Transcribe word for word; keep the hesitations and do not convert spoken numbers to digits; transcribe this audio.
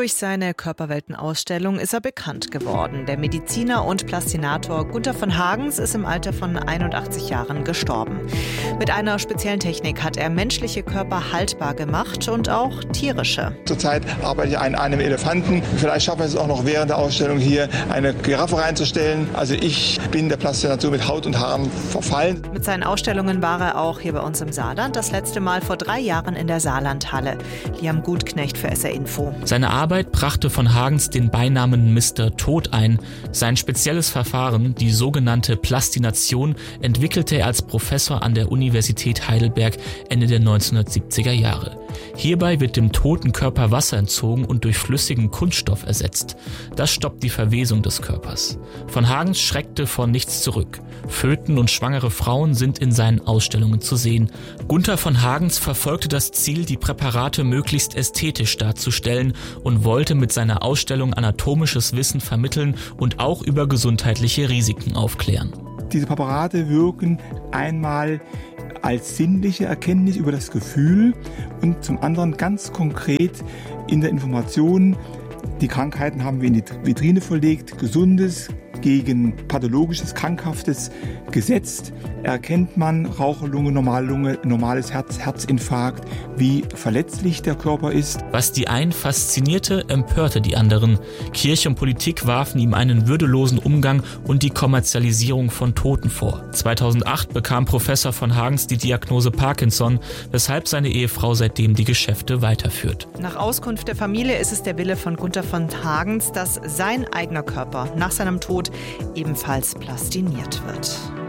Durch seine Körperwelten-Ausstellung ist er bekannt geworden. Der Mediziner und Plastinator Gunther von Hagens ist im Alter von einundachtzig Jahren gestorben. Mit einer speziellen Technik hat er menschliche Körper haltbar gemacht und auch tierische. Zurzeit arbeite ich an einem Elefanten. Vielleicht schaffen wir es auch noch während der Ausstellung hier eine Giraffe reinzustellen. Also ich bin der Plastinatur mit Haut und Haaren verfallen. Mit seinen Ausstellungen war er auch hier bei uns im Saarland. Das letzte Mal vor drei Jahren in der Saarlandhalle. Liam Gutknecht für S R Info. Seine Arbeit brachte von Hagens den Beinamen Mister Tod ein. Sein spezielles Verfahren, die sogenannte Plastination, entwickelte er als Professor an der Universität Heidelberg Ende der neunzehnhundertsiebziger Jahre. Hierbei wird dem toten Körper Wasser entzogen und durch flüssigen Kunststoff ersetzt. Das stoppt die Verwesung des Körpers. Von Hagens schreckte vor nichts zurück. Föten und schwangere Frauen sind in seinen Ausstellungen zu sehen. Gunther von Hagens verfolgte das Ziel, die Präparate möglichst ästhetisch darzustellen und wollte mit seiner Ausstellung anatomisches Wissen vermitteln und auch über gesundheitliche Risiken aufklären. Diese Präparate wirken einmal als sinnliche Erkenntnis über das Gefühl und zum anderen ganz konkret in der Information. Die Krankheiten haben wir in die Vitrine verlegt, Gesundes gegen Pathologisches, Krankhaftes gesetzt. Erkennt man Raucherlunge, Normallunge, normales Herz, Herzinfarkt, wie verletzlich der Körper ist. Was die einen faszinierte, empörte die anderen. Kirche und Politik warfen ihm einen würdelosen Umgang und die Kommerzialisierung von Toten vor. zweitausendacht bekam Professor von Hagens die Diagnose Parkinson, weshalb seine Ehefrau seitdem die Geschäfte weiterführt. Nach Auskunft der Familie ist es der Wille von Gunther von Hagens, dass sein eigener Körper nach seinem Tod ebenfalls plastiniert wird.